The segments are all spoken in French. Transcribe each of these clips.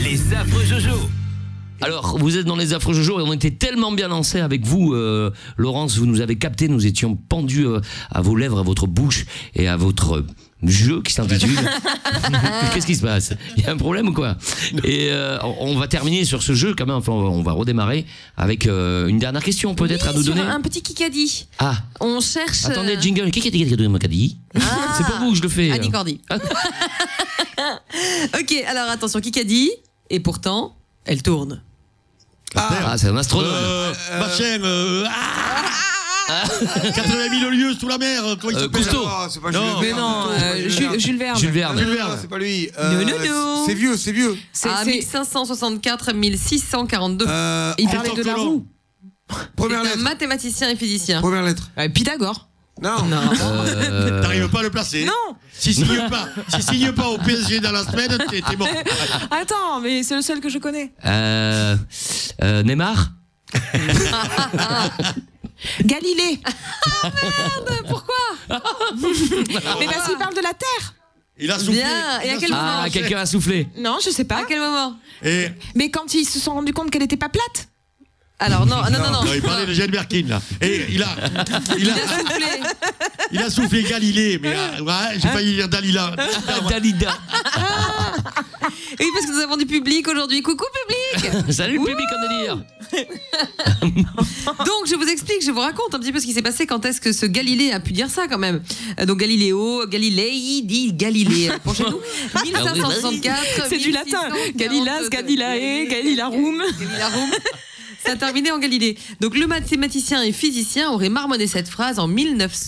Les affreux Jojo. Alors, vous êtes dans les affreux Jojo et on était tellement bien lancés avec vous, Laurence, vous nous avez capté, nous étions pendus à vos lèvres, à votre bouche et à votre jeu qui s'intitule. Qu'est-ce qui se passe? Il y a un problème ou quoi? Et on va terminer sur ce jeu quand même, enfin on va redémarrer avec une dernière question peut-être à nous donner. Un petit Kikadi. Ah. On cherche. Attendez, jingle. Kikadi. C'est pour vous que je le fais. Annie Cordy. Ok, alors attention, Kikadi. Et pourtant, elle tourne. Ah, c'est un astronome. Machin. 80 000 lieues sous la mer. Comment il s'appelle? Cousteau. C'est pas Non. Jules Verne. Mais non, Jules Verne. Jules Verne. Non, c'est pas lui. Non. C'est vieux. C'est 1564 1642. Il parlait de la roue. Première C'est un lettre. mathématicien et physicien. Première lettre. Pythagore. Non. T'arrives pas à le placer. Non. Si signe pas au PSG dans la semaine, t'es mort. Attends, mais c'est le seul que je connais. Neymar. Galilée. Pourquoi? Mais parce qu'il parle de la Terre. Il a soufflé. Bien. Et à quel moment? Ah, quelqu'un a soufflé. Non, je sais pas. À quel moment? Et Mais quand ils se sont rendus compte qu'elle était pas plate. Alors non. il parlait de Jane Birkin là. Et il a soufflé. il a soufflé Galilée, mais j'ai failli dire Dalila. Dalida. Oui, parce que nous avons du public aujourd'hui. Coucou public. Salut le public en délire. Donc je vous explique, je vous raconte un petit peu ce qui s'est passé. Quand est-ce que ce Galilée a pu dire ça quand même? Donc Galiléo, Galilei dit Galilée. Penchez-nous. 1564. C'est du latin. Galilas, Galilae, Galilarum. Galilarum. Ça a terminé en Galilée. Donc le mathématicien et physicien aurait marmonné cette phrase en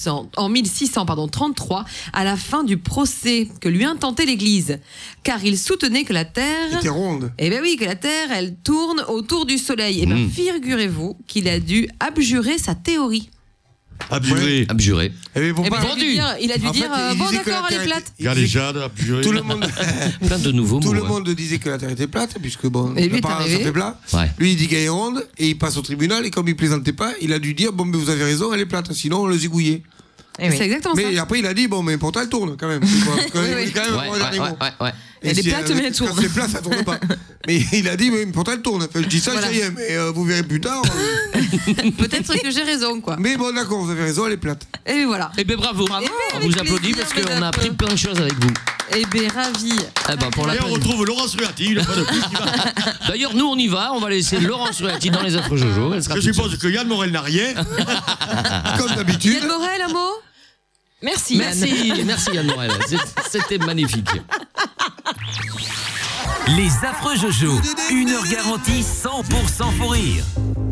1633 à la fin du procès que lui intentait l'Église, car il soutenait que la Terre C'était ronde. Eh bien oui, que la Terre, elle tourne autour du Soleil. Eh bien, figurez-vous qu'il a dû abjurer sa théorie. Abjuré. Abjuré. Eh bien, Eh ben, Vendu. il a dû En dire, fait, il bon disait que d'accord, la elle est Terre plate. Galéjade, abjuré. Tout le monde. Plein de nouveaux Tout mots. le monde disait que la Terre était plate, puisque bon, Et lui est apparemment, arrivé. ça fait plat. Ouais. Lui, il dit qu'elle est ronde, et il passe au tribunal, et comme il plaisantait pas, il a dû dire, bon, mais vous avez raison, elle est plate, sinon on le zigouillait. C'est exactement Mais ça. après, il a dit, bon, mais pourtant elle tourne quand même. Parce que il dit quand même Ouais, avoir un dernier mot. ouais. Et Elle est si plate, mais elle quand tourne. c'est plat, ça tourne pas. Mais il a dit, mais pourtant elle tourne. Enfin, je dis ça, Voilà. je dis rien, mais vous verrez plus tard. Peut-être que j'ai raison, quoi. Mais bon, d'accord, vous avez raison, elle est plate. Et voilà. Eh bien bravo. ben, On avec vous applaudit plaisir, parce qu'on a mesdames. appris plein de choses avec vous. Eh bien, ravi. Eh ben, pour la Et on retrouve Laurence Ruati, une fois de plus, qui va. D'ailleurs, nous, on y va. On va laisser Laurence Ruati dans les affreux Jojo. Elle sera Je toute suppose que Yann Morel n'a rien. Comme d'habitude. Yann Morel, un mot? Merci, seule. Merci Yann Morel. C'était magnifique. Les affreux Jojo. 1 heure garantie 100% pour rire.